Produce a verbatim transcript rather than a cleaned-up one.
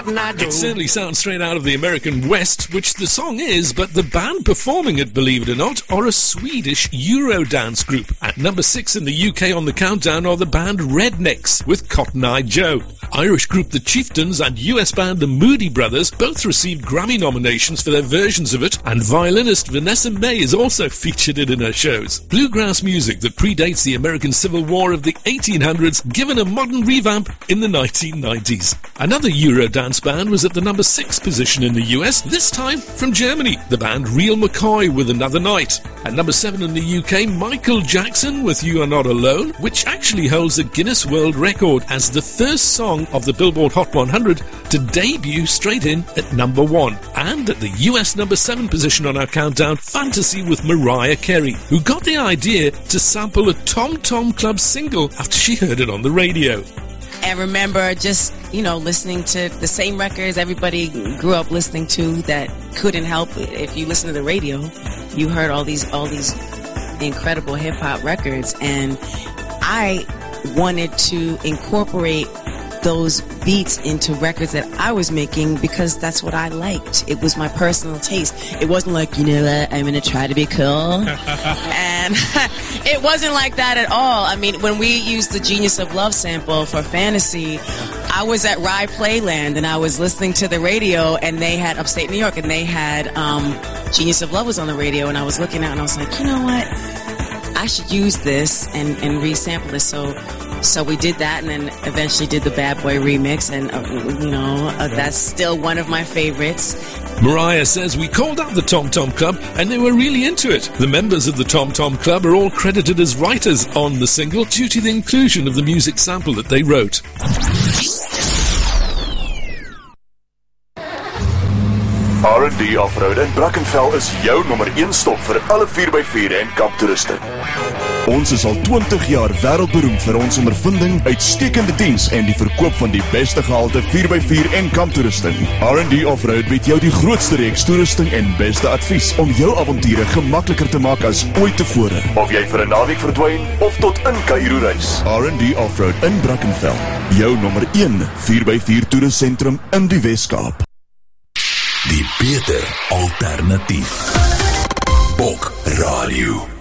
Cotton Eye Joe. It certainly sounds straight out of the American West, which the song is, but the band performing it, believe it or not, are a Swedish Eurodance group. At number six in the U K on the countdown are the band Rednecks with Cotton Eye Joe. Irish group The Chieftains and U S band The Moody Brothers both received Grammy nominations for their versions of it, and violinist Vanessa May is also featured it in her shows. Bluegrass music that predates the American Civil War of the eighteen hundreds, given a modern revamp in the nineteen nineties. Another Eurodance band was at the number six position in the U S, this time from Germany, the band Real McCoy with Another Night. At number seven in the U K, Michael Jackson with You Are Not Alone, which actually holds a Guinness World Record as the first song of the Billboard Hot one hundred to debut straight in at number one. And at the U S number seven position on our countdown, Fantasy with Mariah Carey, who got the idea to sample a Tom Tom Club single after she heard it on the radio. And remember just, you know, listening to the same records everybody grew up listening to that couldn't help it. If you listen to the radio, you heard all these all these incredible hip-hop records, and I wanted to incorporate those beats into records that I was making because that's what I liked. It was my personal taste. It wasn't like, you know what, I'm going to try to be cool. And it wasn't like that at all. I mean, when we used the Genius of Love sample for Fantasy, I was at Rye Playland and I was listening to the radio, and they had Upstate New York, and they had um, Genius of Love was on the radio, and I was looking out and I was like, you know what? I should use this and, and resample this. So So we did that, and then eventually did the Bad Boy remix, and, uh, you know, uh, that's still one of my favorites. Mariah says we called up the Tom Tom Club, and they were really into it. The members of the Tom Tom Club are all credited as writers on the single due to the inclusion of the music sample that they wrote. R and D Offroad in Brackenfell is jou nommer een stop vir alle vier by vier en kamptoeriste. Ons is al twintig jaar wêreldberoemd vir ons ondervinding, uitstekende diens en die verkoop van die beste gehalte vier by vier en kamptoerusting. R and D Offroad bied jou die grootste reeks toerusting en beste advies om jou avonture gemakliker te maak as ooit tevore. Of jy vir 'n naweek verdwyn of tot in Kaïro reis. R and D Offroad in Brackenfell, jou nommer een vier by vier toerusentrum in die Weskaap. Die beter alternatief. Bok Radio.